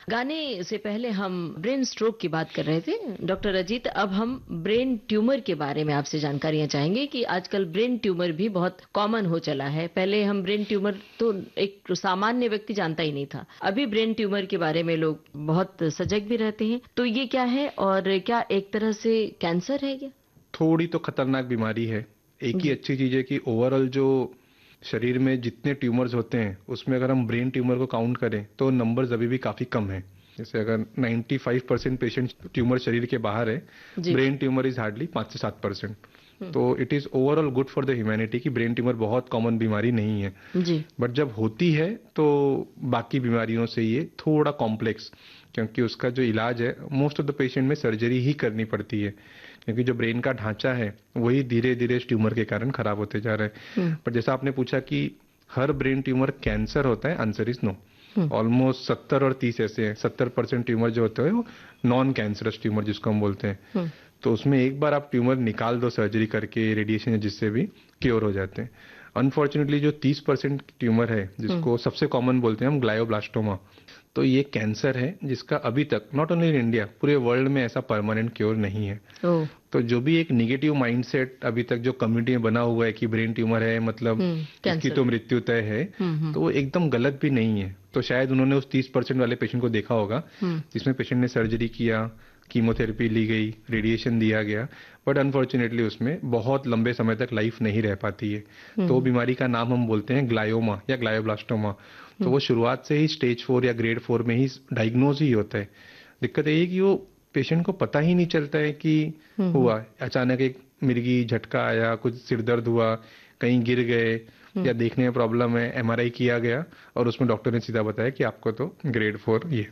गाने से पहले हम ब्रेन स्ट्रोक की बात कर रहे थे डॉक्टर अजीत। अब हम ब्रेन ट्यूमर के बारे में आपसे जानकारियां चाहेंगे कि आजकल ब्रेन ट्यूमर भी बहुत कॉमन हो चला है। पहले हम ब्रेन ट्यूमर तो एक सामान्य व्यक्ति जानता ही नहीं था, अभी ब्रेन ट्यूमर के बारे में लोग बहुत सजग भी रहते हैं। तो ये क्या है और क्या एक तरह से कैंसर है क्या? थोड़ी तो खतरनाक बीमारी है। एक ही अच्छी चीज है कि ओवरऑल जो शरीर में जितने ट्यूमर्स होते हैं उसमें अगर हम ब्रेन ट्यूमर को काउंट करें तो नंबर्स अभी भी काफी कम है। जैसे अगर 95% पेशेंट ट्यूमर शरीर के बाहर है, ब्रेन ट्यूमर इज हार्डली 5 से 7%। तो it is overall good for the humanity कि ब्रेन ट्यूमर बहुत कॉमन बीमारी नहीं है। बट जब होती है तो बाकी बीमारियों से ये थोड़ा कॉम्प्लेक्स, क्योंकि उसका जो इलाज है मोस्ट ऑफ द पेशेंट में सर्जरी ही करनी पड़ती है, क्योंकि जो ब्रेन का ढांचा है वही धीरे धीरे इस ट्यूमर के कारण खराब होते जा रहा है। पर जैसा आपने पूछा कि हर ब्रेन ट्यूमर कैंसर होता है, आंसर इज नो। ऑलमोस्ट 70 और 30 ऐसे हैं। 70% ट्यूमर जो होते हैं वो नॉन कैंसरस ट्यूमर जिसको हम बोलते हैं। तो उसमें एक बार आप ट्यूमर निकाल दो सर्जरी करके, रेडिएशन या जिससे भी, क्योर हो जाते हैं। अनफॉर्चुनेटली जो 30% ट्यूमर है जिसको सबसे कॉमन बोलते हैं हम ग्लायोब्लास्टोमा, तो ये कैंसर है जिसका अभी तक नॉट ओनली इन इंडिया, पूरे वर्ल्ड में ऐसा परमानेंट क्योर नहीं है। तो जो भी एक निगेटिव माइंडसेट अभी तक जो कम्युनिटी में बना हुआ है कि ब्रेन ट्यूमर है मतलब इसकी तो मृत्यु तय है, तो वो एकदम गलत भी नहीं है। तो शायद उन्होंने उस 30% वाले पेशेंट को देखा होगा जिसमें पेशेंट ने सर्जरी किया, कीमोथेरेपी ली गई, रेडिएशन दिया गया, बट अनफॉर्चुनेटली उसमें बहुत लंबे समय तक लाइफ नहीं रह पाती है। तो बीमारी का नाम हम बोलते हैं ग्लायोमा या ग्लायोब्लास्टोमा। तो वो शुरुआत से ही स्टेज 4 या ग्रेड 4 में ही डायग्नोज ही होता है। दिक्कत यही है कि वो पेशेंट को पता ही नहीं चलता है कि हुआ, अचानक एक मिर्गी झटका आया, कुछ सिर दर्द हुआ, कहीं गिर गए या देखने में प्रॉब्लम है, एमआरआई किया गया और उसमें डॉक्टर ने सीधा बताया कि आपको तो ग्रेड 4 ये।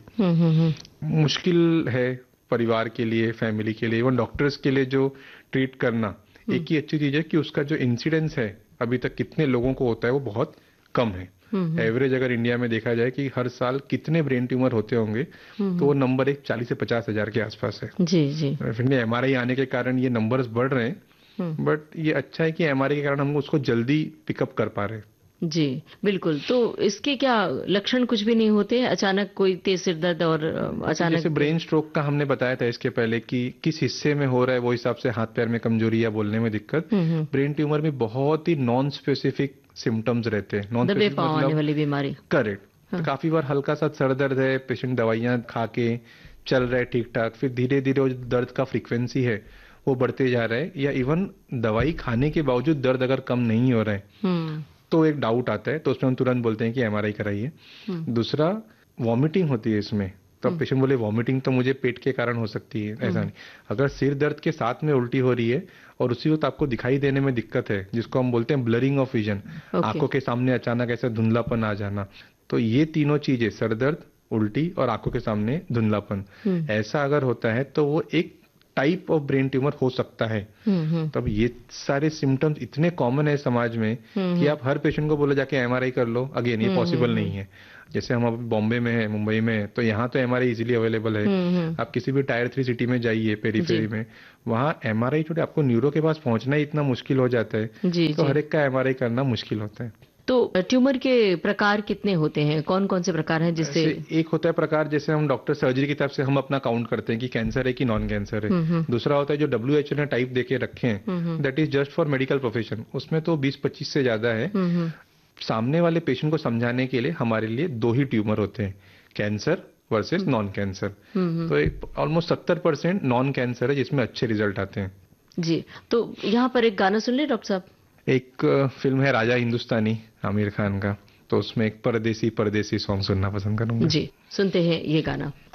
मुश्किल है परिवार के लिए, फैमिली के लिए, इवन डॉक्टर्स के लिए जो ट्रीट करना। एक ही अच्छी चीज है कि उसका जो इंसिडेंस है अभी तक कितने लोगों को होता है वो बहुत कम है। एवरेज अगर इंडिया में देखा जाए कि हर साल कितने ब्रेन ट्यूमर होते होंगे तो वो नंबर एक 40 से 50 हजार के आसपास है। जी। एमआरआई आने के कारण ये नंबर्स बढ़ रहे हैं, बट ये अच्छा है कि एमआरआई के कारण हम उसको जल्दी पिकअप कर पा रहे हैं। जी बिल्कुल। तो इसके क्या लक्षण कुछ भी नहीं होते? अचानक कोई तेज सिर दर्द और अचानक जैसे ब्रेन स्ट्रोक का हमने बताया था इसके पहले कि किस हिस्से में हो रहा है वो हिसाब से हाथ पैर में कमजोरी या बोलने में दिक्कत। ब्रेन ट्यूमर में बहुत ही नॉन स्पेसिफिक सिम्टम्स रहते हैं। नॉन स्पेसिफिक मतलब वाली बीमारी। करेक्ट। तो काफी बार हल्का सा सर दर्द है, पेशेंट दवाइयां खा के चल रहा है ठीक ठाक, फिर धीरे धीरे दर्द का फ्रीक्वेंसी है वो बढ़ते जा रहा है, या इवन दवाई खाने के बावजूद दर्द अगर कम नहीं हो रहा है तो एक डाउट आता है, तो उसमें हम तुरंत बोलते हैं कि एमआरआई कराइए। दूसरा, वॉमिटिंग होती है इसमें, तो अब पेशेंट बोले वॉमिटिंग तो मुझे पेट के कारण हो सकती है, ऐसा नहीं। अगर सिर दर्द के साथ में उल्टी हो रही है और उसी वक्त आपको दिखाई देने में दिक्कत है, जिसको हम बोलते हैं ब्लरिंग ऑफ विजन, आंखों के सामने अचानक ऐसा धुंधलापन आ जाना, तो ये तीनों चीजें, सर दर्द, उल्टी और आंखों के सामने धुंधलापन, ऐसा अगर होता है तो वो एक टाइप ऑफ ब्रेन ट्यूमर हो सकता है। तब ये सारे सिम्टम्स इतने कॉमन है समाज में कि आप हर पेशेंट को बोले जाके एमआरआई कर लो, अगेन ये पॉसिबल नहीं है। जैसे हम अब बॉम्बे में है, मुंबई में है, तो यहाँ तो एमआरआई इजीली अवेलेबल है। आप किसी भी टायर 3 सिटी में जाइए पेरीफेरी में, वहाँ एमआरआई छोटे आपको न्यूरो के पास पहुंचना ही इतना मुश्किल हो जाता है, तो हर एक का एमआरआई करना मुश्किल होता है। तो ट्यूमर के प्रकार कितने होते हैं, कौन कौन से प्रकार हैं जिससे? एक होता है प्रकार जैसे हम डॉक्टर सर्जरी की तरफ से हम अपना काउंट करते हैं कि कैंसर है कि नॉन कैंसर है। दूसरा होता है जो WHO ने टाइप देके रखे हैं, that is just for medical profession, उसमें तो 20-25 से ज्यादा है। सामने वाले पेशेंट को समझाने के लिए हमारे लिए 2 ही ट्यूमर होते हैं, कैंसर वर्सेस नॉन कैंसर। तो ऑलमोस्ट 70% नॉन कैंसर है जिसमें अच्छे रिजल्ट आते हैं। जी। तो यहाँ पर एक गाना सुन ले डॉक्टर साहब। एक फिल्म है राजा हिंदुस्तानी, आमिर खान का, तो उसमें एक परदेसी परदेसी सॉन्ग सुनना पसंद करूंगा। जी, सुनते हैं ये गाना।